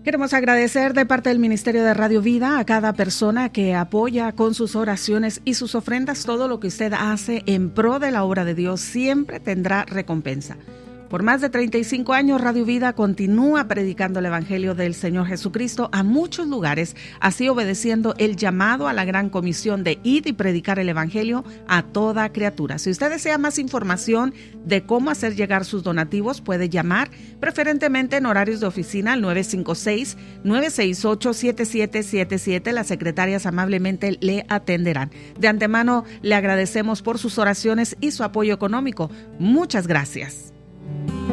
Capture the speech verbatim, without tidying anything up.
Queremos agradecer de parte del Ministerio de Radio Vida a cada persona que apoya con sus oraciones y sus ofrendas. Todo lo que usted hace en pro de la obra de Dios siempre tendrá recompensa. Por más de treinta y cinco años, Radio Vida continúa predicando el Evangelio del Señor Jesucristo a muchos lugares, así obedeciendo el llamado a la gran comisión de ir y predicar el Evangelio a toda criatura. Si usted desea más información de cómo hacer llegar sus donativos, puede llamar preferentemente en horarios de oficina al nueve cinco seis, nueve seis ocho, siete siete siete siete. Las secretarias amablemente le atenderán. De antemano, le agradecemos por sus oraciones y su apoyo económico. Muchas gracias.